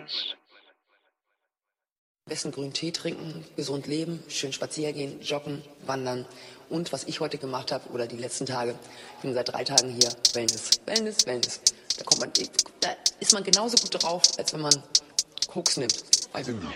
Wellness. Am besten grünen Tee trinken, gesund leben, schön spazieren gehen, joggen, wandern. Und was ich heute gemacht habe, oder die letzten Tage, ich bin seit 3 Tagen hier, Wellness, Wellness, Wellness. Da ist man genauso gut drauf, als wenn man Koks nimmt. Also